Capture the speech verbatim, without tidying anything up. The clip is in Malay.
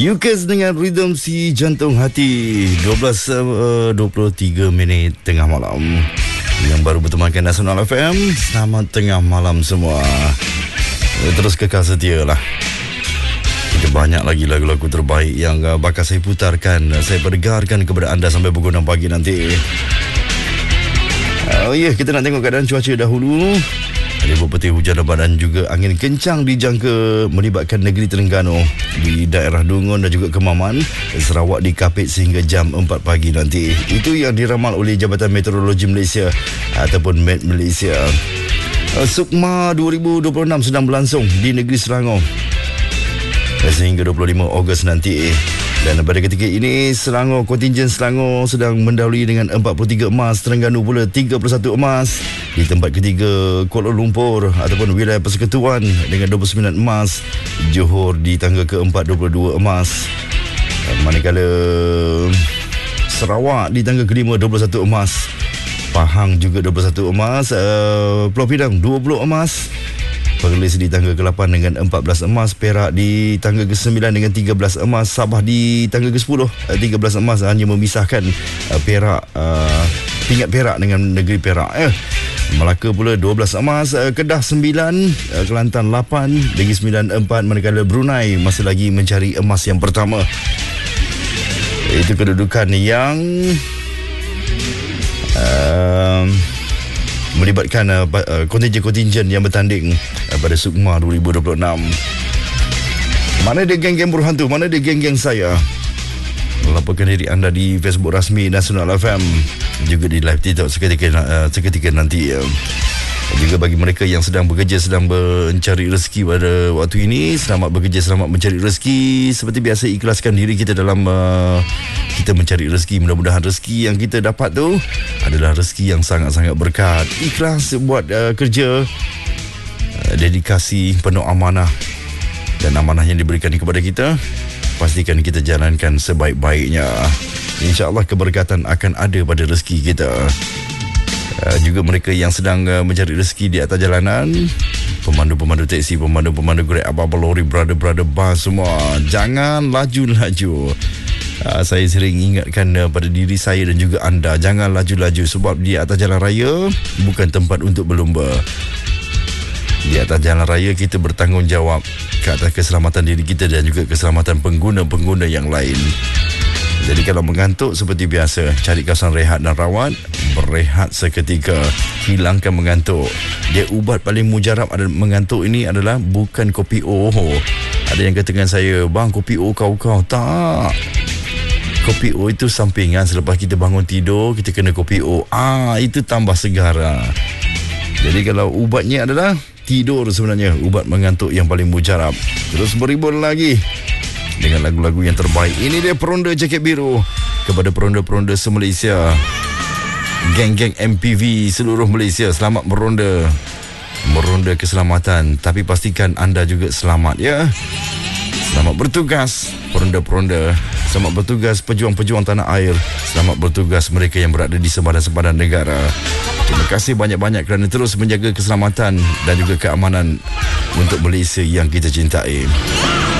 Yukes dengan Rhythm Si Jantung Hati. Dua belas dua puluh tiga minit tengah malam. Yang baru bertemankan Nasional F M, selamat tengah malam semua. Terus kekal setia lah. Kita banyak lagi lagu-lagu terbaik yang bakal saya putarkan, saya perdengarkan kepada anda sampai pukul enam pagi nanti. Oh ya, yeah, kita nak tengok keadaan cuaca dahulu. Ribut petir hujan lebat dan juga angin kencang dijangka melibatkan negeri Terengganu di daerah Dungun dan juga Kemaman, Sarawak dikapit sehingga jam empat pagi nanti. Itu yang diramal oleh Jabatan Meteorologi Malaysia ataupun Met Malaysia. Sukma dua ribu dua puluh enam sedang berlangsung di negeri Selangor sehingga dua puluh lima Ogos nanti. Dan pada ketika ini, Selangor, kontingen Selangor sedang mendahului dengan empat puluh tiga emas, Terengganu pula tiga puluh satu emas. Di tempat ketiga, Kuala Lumpur ataupun wilayah persekutuan dengan dua puluh sembilan emas. Johor di tangga keempat dua puluh dua emas. Manakala Sarawak di tangga kelima dua puluh satu emas. Pahang juga dua puluh satu emas. uh, Pulau Pinang dua puluh emas. Perlis di tangga ke-lapan dengan empat belas emas. Perak di tangga ke-sembilan dengan tiga belas emas. Sabah di tangga ke-sepuluh tiga belas emas. Hanya memisahkan uh, Perak, uh, tingkat Perak dengan negeri Perak. Eh, Melaka pula dua belas emas. uh, Kedah sembilan, uh, Kelantan lapan, Negeri Sembilan empat. Manakala Brunei masih lagi mencari emas yang pertama. Itu kedudukan yang uh, melibatkan uh, kontingen-kontingen yang bertanding uh, pada Sukma dua ribu dua puluh enam. Mana dia geng-geng berhantu? Mana dia geng-geng saya? Laporkan diri anda di Facebook rasmi Nasional F M, juga di live TikTok seketika, uh, seketika nanti. Uh. Juga bagi mereka yang sedang bekerja, sedang mencari rezeki pada waktu ini, selamat bekerja, selamat mencari rezeki. Seperti biasa, ikhlaskan diri kita dalam uh, kita mencari rezeki. Mudah-mudahan rezeki yang kita dapat tu adalah rezeki yang sangat-sangat berkat. Ikhlas buat uh, kerja, uh, dedikasi, penuh amanah, dan amanah yang diberikan kepada kita pastikan kita jalankan sebaik-baiknya. InsyaAllah keberkatan akan ada pada rezeki kita. Uh, juga mereka yang sedang uh, mencari rezeki di atas jalanan, pemandu-pemandu teksi, pemandu-pemandu Grab, apa-apa lori, brother-brother bus semua, jangan laju-laju. Uh, saya sering ingatkan uh, pada diri saya dan juga anda, jangan laju-laju sebab di atas jalan raya bukan tempat untuk berlumba. Di atas jalan raya kita bertanggungjawab ke atas keselamatan diri kita dan juga keselamatan pengguna-pengguna yang lain. Jadi kalau mengantuk seperti biasa, cari kawasan rehat dan rawat, berehat seketika, hilangkan mengantuk. Dia ubat paling mujarab ada mengantuk ini adalah bukan kopi O. Ada yang katakan saya, bang kopi O kau-kau. Tak. Kopi O itu sampingan. Selepas kita bangun tidur, kita kena kopi O. Ah, itu tambah segar. Jadi kalau ubatnya adalah tidur sebenarnya, ubat mengantuk yang paling mujarab. Terus beribun lagi dengan lagu-lagu yang terbaik. Ini dia Peronda Jaket Biru kepada peronda-peronda se-Malaysia, geng-geng M P V seluruh Malaysia. Selamat meronda, meronda keselamatan, tapi pastikan anda juga selamat ya. Selamat bertugas peronda-peronda, selamat bertugas pejuang-pejuang tanah air, selamat bertugas mereka yang berada di sempadan-sempadan negara. Terima kasih banyak-banyak kerana terus menjaga keselamatan dan juga keamanan untuk Malaysia yang kita cintai.